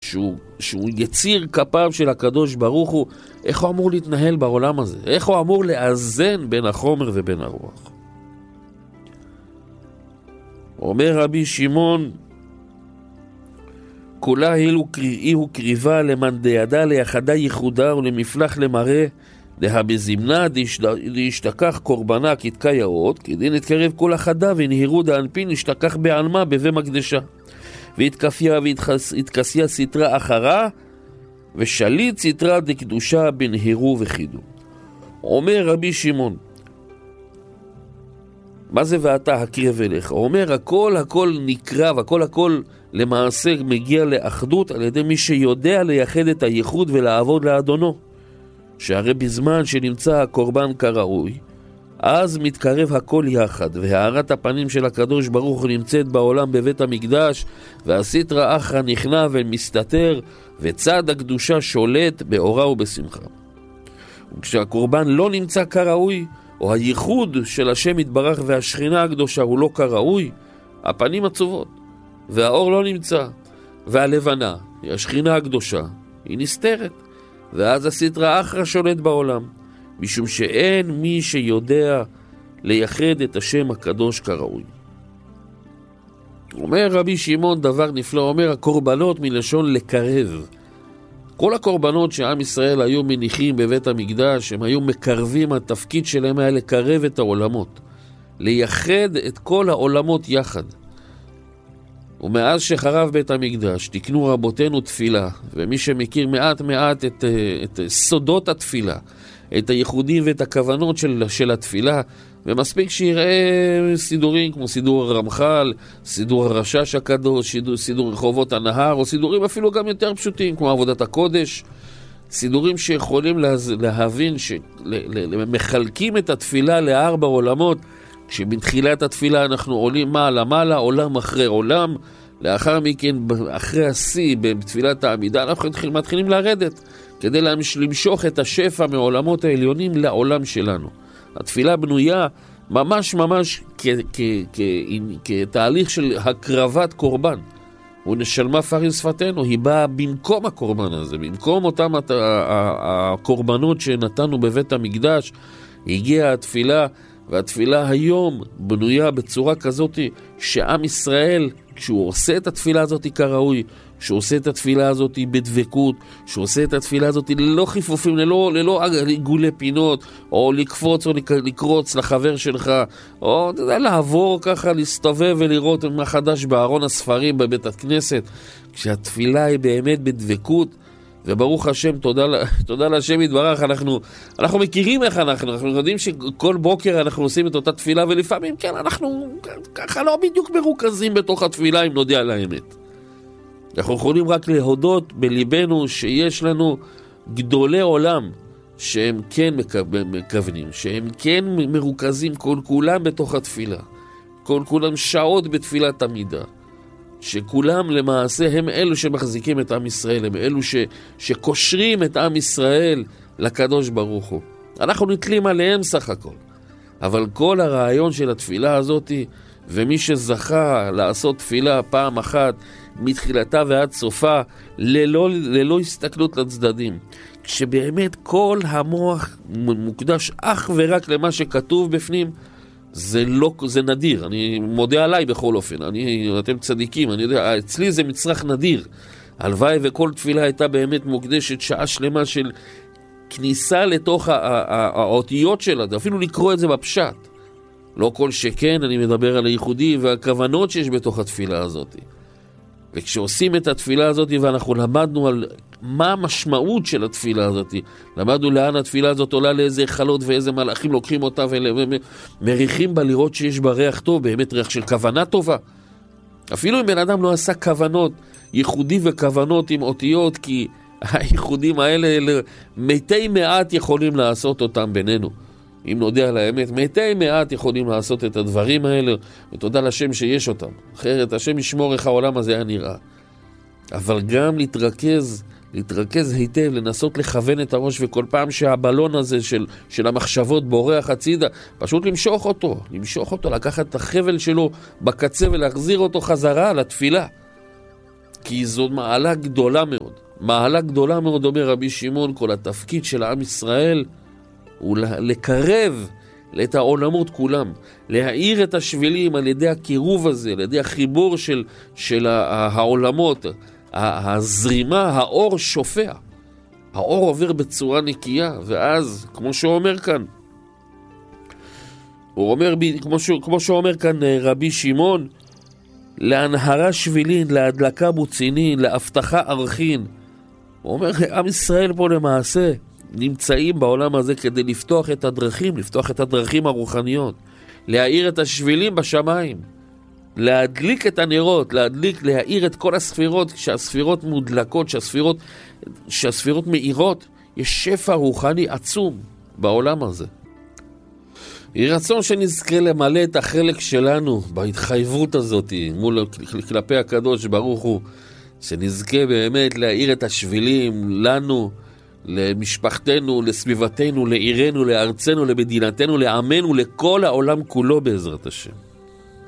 שהוא יציר כפיו של הקדוש ברוך הוא, איך הוא אמור להתנהל בעולם הזה? איך הוא אמור לאזן בין החומר ובין הרוח? אומר רבי שמעון, כולה הוא קריבה למאן דיידע ליחדה ייחודה ולמפלח למראה דהבזמנה להשתכח קורבנה כתקה יאות, כדי נתקרב כל החדה ונהירו דאנפין להשתכח בעלמה בבי מקדשה, והתקפיה והתכסיה סתרה אחרה, ושליט סתרה דקדושה בנהירו וחידו. אומר רבי שמעון, מה זה ואתה הקרב אליך? הוא אומר, הכל נקרב, הכל למעשה מגיע לאחדות על ידי מי שיודע לייחד את הייחוד ולעבוד לאדונו. שהרי בזמן שנמצא הקורבן כראוי, אז מתקרב הכל יחד, והארת הפנים של הקדוש ברוך הוא נמצאת בעולם בבית המקדש, והסתרא אחרא נכנע ומסתתר, וצד הקדושה שולט באורה ובשמחה. וכשהקורבן לא נמצא כראוי, או הייחוד של השם יתברך והשכינה הקדושה הוא לא כראוי, הפנים עצובות, והאור לא נמצא, והלבנה, השכינה הקדושה, היא נסתרת, ואז הסתרא אחרא שולט בעולם, משום שאין מי שיודע לייחד את השם הקדוש כראוי. אומר רבי שמעון דבר נפלא, אומר הקורבנות מלשון לקרב. כל הקורבנות שעם ישראל היו מניחים בבית המקדש, הם היו מקרבים, התפקיד שלהם היה לקרב את העולמות, לייחד את כל העולמות יחד. ומאז שחרב בית המקדש תקנו רבותינו תפילה, ומי שמכיר מעט את סודות התפילה, את הייחודים ואת הכוונות של התפילה, ומספיק שיראה סידורים כמו סידור הרמח"ל, סידור הרשש הקדוש, סידור רחובות הנהר, או סידורים אפילו גם יותר פשוטים כמו עבודת הקודש, סידורים שיכולים להבין שמחלקים את התפילה לארבע עולמות, כשבתחילת התפילה אנחנו עולים מעלה, עולם אחרי עולם, לאחר מכן, אחרי השיא, בתפילת העמידה, אנחנו מתחילים לרדת, כדי למשוך את השפע מעולמות העליונים לעולם שלנו. התפילה בנויה ממש כתהליך של הקרבת קורבן. ונשלמה פרים שפתנו, היא באה במקום הקורבן הזה, במקום אותם הקורבנות שנתנו בבית המקדש, הגיעה התפילה, והתפילה היום בנויה בצורה כזאת שעם ישראל, כשהוא עושה את התפילה הזאת כראוי, שהוא עושה את התפילה הזאת בדבקות, שהוא עושה את התפילה הזאת ללא חיפופים, ללא עיגולי פינות, או לקפוץ או לקרוץ לחבר שלך, או לעבור ככה, להסתובב ולראות מה חדש בארון הספרים בבית הכנסת, כשהתפילה היא באמת בדבקות, וברוך השם, תודה להשם יתברך, אנחנו מכירים איך אנחנו יודעים שכל בוקר אנחנו עושים את אותה תפילה, ולפעמים כן, אנחנו ככה לא בדיוק מרוכזים בתוך התפילה, אם נודע על האמת. אנחנו יכולים רק להודות בליבנו שיש לנו גדולי עולם שהם כן מכוונים, שהם כן מרוכזים כולם בתוך התפילה, כולם שעות בתפילת עמידה, שכולם למעשה הם אלו שמחזיקים את עם ישראל, הם אלו שקושרים את עם ישראל לקדוש ברוך הוא. אנחנו נתלים עליהם סך הכל, אבל כל הרעיון של התפילה הזאת, ומי שזכה לעשות תפילה פעם אחת מתחילתה ועד סופה, ללא הסתכלות לצדדים, כשבאמת כל המוח מוקדש אך ורק למה שכתוב בפנים, זה נדיר. אני מודה עליי בכל אופן, אתם צדיקים, אני יודע, אצלי זה מצרך נדיר. הלוואי וכל תפילה הייתה באמת מוקדשת שעה שלמה של כניסה לתוך האותיות שלה, אפילו לקרוא את זה בפשט. לא כל שכן, אני מדבר על הייחודי והכוונות שיש בתוך התפילה הזאת. וכשעושים את התפילה הזאת, ואנחנו למדנו על מה המשמעות של התפילה הזאת, למדנו לאן התפילה הזאת עולה, לאיזה חלות ואיזה מלאכים לוקחים אותה ומריחים בה, לראות שיש בה ריח טוב, באמת ריח של כוונה טובה. אפילו אם בן אדם לא עשה כוונות, ייחודי וכוונות עם אותיות, כי הייחודים האלה מתי מעט יכולים לעשות אותם בינינו. אם נודע על האמת, מתי מעט יכולים לעשות את הדברים האלה, ותודה לשם שיש אותם. אחרת השם ישמור איך העולם הזה היה נראה. אבל גם להתרכז היטב, לנסות לכוון את הראש, וכל פעם שהבלון הזה של המחשבות בורח הצידה, פשוט למשוך אותו, לקחת את החבל שלו בקצה ולהחזיר אותו חזרה לתפילה. כי זו מעלה גדולה מאוד. מעלה גדולה מאוד, אומר רבי שמעון, כל התפקיד של העם ישראל הוא לקרב את העולמות כולם, להאיר את השבילים על ידי הקירוב הזה, על ידי החיבור של העולמות, הזרימה, האור שופע. האור עובר בצורה נקייה, ואז, כמו שהוא אומר כאן, הוא אומר, כמו שאומר כאן רבי שמעון, להנהרה שבילין, להדלקה בוצינין, להבטחה ערכין. הוא אומר, עם ישראל פה למעשה נמצאים בעולם הזה כדי לפתוח את הדרכים, לפתוח את הדרכים הרוחניות, להאיר את השבילים בשמיים, להדליק את הנרות, להאיר את כל הספירות, כשהספירות מודלקות, שהספירות מאירות, יש שפע רוחני עצום בעולם הזה. יהי רצון שנזכה למלא את החלק שלנו בהתחייבות הזאת כלפי הקדוש ברוך הוא, שנזכה באמת להאיר את השבילים לנו, למשפחתנו, לסביבתנו, לעירנו, לארצנו, למדינתנו, לעמנו, לכל העולם כולו בעזרת השם.